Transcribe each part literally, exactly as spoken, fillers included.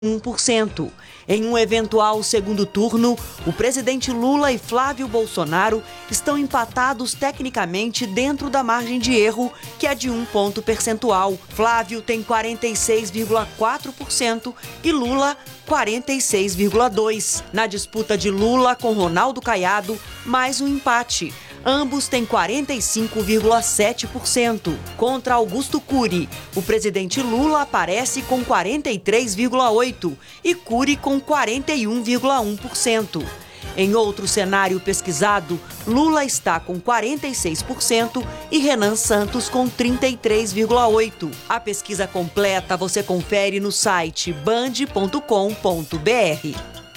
um por cento. Em um eventual segundo turno, o presidente Lula e Flávio Bolsonaro estão empatados tecnicamente dentro da margem de erro, que é de um ponto percentual. Flávio tem quarenta e seis vírgula quatro por cento e Lula quarenta e seis vírgula dois por cento. Na disputa de Lula com Ronaldo Caiado, mais um empate. Ambos têm quarenta e cinco vírgula sete por cento. Contra Augusto Cury, o presidente Lula aparece com quarenta e três vírgula oito por cento e Cury com quarenta e um vírgula um por cento. Em outro cenário pesquisado, Lula está com quarenta e seis por cento e Renan Santos com trinta e três vírgula oito por cento. A pesquisa completa você confere no site band ponto com ponto br.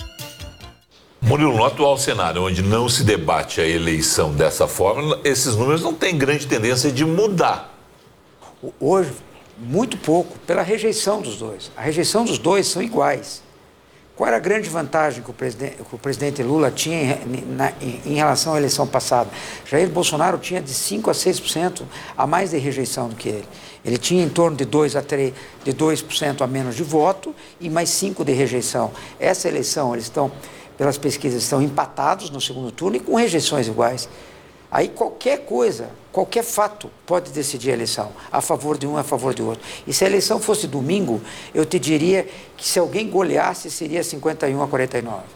Murilo, no atual cenário, onde não se debate a eleição dessa forma, esses números não têm grande tendência de mudar. Hoje, muito pouco, pela rejeição dos dois. A rejeição dos dois são iguais. Qual era a grande vantagem que o presidente, que o presidente Lula tinha em, na, em, em relação à eleição passada? Jair Bolsonaro tinha de cinco a seis por cento a mais de rejeição do que ele. Ele tinha em torno de dois a três por cento, de dois por cento a menos de voto e mais cinco por cento de rejeição. Essa eleição, eles estão... pelas pesquisas, estão empatados no segundo turno e com rejeições iguais. Aí qualquer coisa, qualquer fato pode decidir a eleição, a favor de um, a favor do outro. E se a eleição fosse domingo, eu te diria que se alguém goleasse, seria cinquenta e um a quarenta e nove.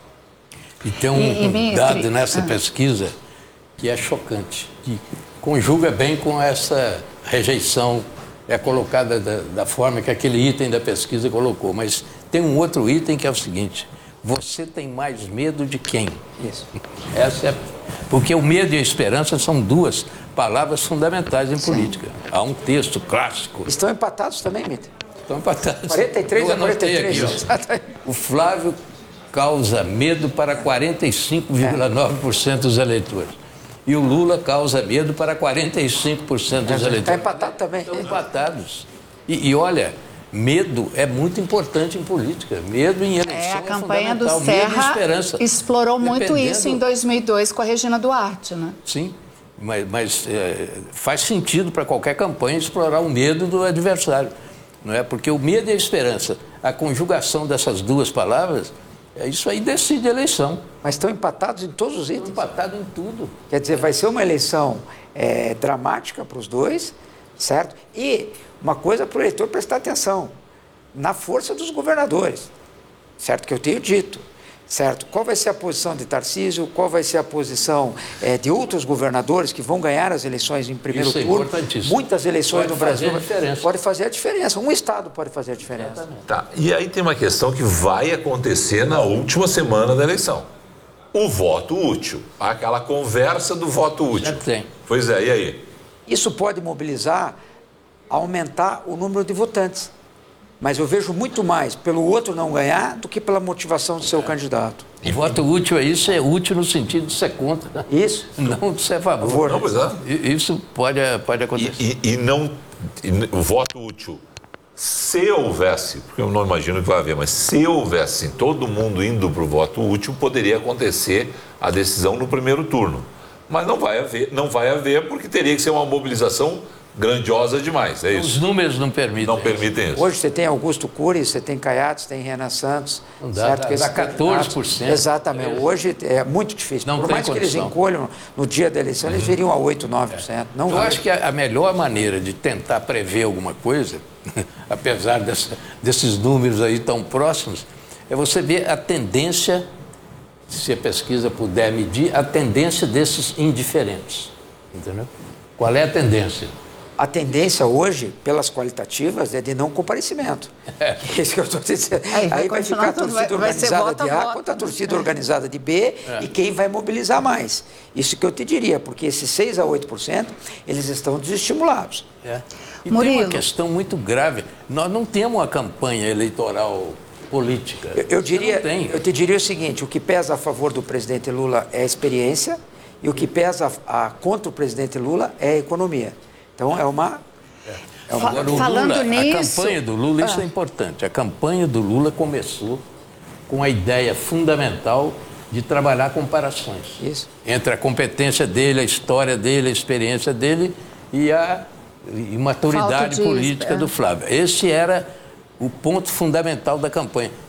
E tem um, e, e, um dado nessa ah. pesquisa que é chocante, que conjuga bem com essa rejeição é colocada da, da forma que aquele item da pesquisa colocou. Mas tem um outro item que é o seguinte: você tem mais medo de quem? Isso. Essa é... Porque o medo e a esperança são duas palavras fundamentais em Sim. política. Há um texto clássico. Estão empatados também, Mito? Estão empatados. quarenta e três a quarenta e três. Aqui, o Flávio causa medo para quarenta e cinco vírgula nove por cento dos eleitores. E o Lula causa medo para quarenta e cinco por cento dos eleitores. Está empatado também. Estão empatados. E, e olha... medo é muito importante em política. Medo em eleição é, a é campanha do medo Serra esperança. explorou muito Dependendo... isso em dois mil e dois com a Regina Duarte, né? Sim, mas, mas é, faz sentido para qualquer campanha explorar o medo do adversário, não é? Porque o medo e a esperança, a conjugação dessas duas palavras, é isso aí decide a eleição. Mas estão empatados em todos os itens. Estão empatados em tudo. Quer dizer, vai ser uma eleição é, dramática para os dois, certo? E uma coisa para o eleitor prestar atenção, na força dos governadores, certo? Que eu tenho dito, certo? Qual vai ser a posição de Tarcísio, qual vai ser a posição é, de outros governadores que vão ganhar as eleições em primeiro Isso é turno. Importantíssimo. Muitas eleições pode no Brasil pode fazer a diferença. Um estado pode fazer a diferença. Exatamente. Tá. E aí tem uma questão que vai acontecer na última semana da eleição. O voto útil, aquela conversa do voto útil. Já tem. Pois é, e aí? Isso pode mobilizar, aumentar o número de votantes. Mas eu vejo muito mais pelo outro não ganhar do que pela motivação do seu é. candidato. E voto útil é isso, é útil no sentido de ser contra. Isso. Não de ser a favor. Não, pois é. Isso pode, pode acontecer. E, e, e não... E, o voto útil, se houvesse, porque eu não imagino que vai haver, mas se houvesse todo mundo indo para o voto útil, poderia acontecer a decisão no primeiro turno. Mas não vai haver, não vai haver porque teria que ser uma mobilização grandiosa demais, é isso? Os números não permitem Não isso. permitem isso. Hoje você tem Augusto Cury, você tem Caiado, você tem Renan Santos. Não dá, certo? dá, Que dá quatorze por cento. Exatamente. É. Hoje é muito difícil. Não Por tem mais condição. que eles encolham no dia da eleição, eles viriam a oito, nove por cento. Não Eu vai. acho que a, a melhor maneira de tentar prever alguma coisa, apesar dessa, desses números aí tão próximos, é você ver a tendência, se a pesquisa puder medir, a tendência desses indiferentes. Entendeu? Qual é a tendência? A tendência hoje, pelas qualitativas, é de não comparecimento. É isso que eu estou dizendo. Aí vai, Aí vai ficar a torcida vai, vai organizada volta, de A volta, contra a torcida é. organizada de B é. e quem vai mobilizar mais. Isso que eu te diria, porque esses seis a oito por cento, eles estão desestimulados. É. E Murilo. tem uma questão muito grave. Nós não temos uma campanha eleitoral política. Eu, eu, diria, não tem. eu te diria o seguinte, o que pesa a favor do presidente Lula é a experiência e o que pesa a, a, contra o presidente Lula é a economia. Então é uma... É uma... Agora, o Falando Lula, nisso... A campanha do Lula, isso ah. é importante, a campanha do Lula começou com a ideia fundamental de trabalhar comparações. Isso. Entre a competência dele, a história dele, a experiência dele e a e maturidade de... política é. do Flávio. Esse era o ponto fundamental da campanha.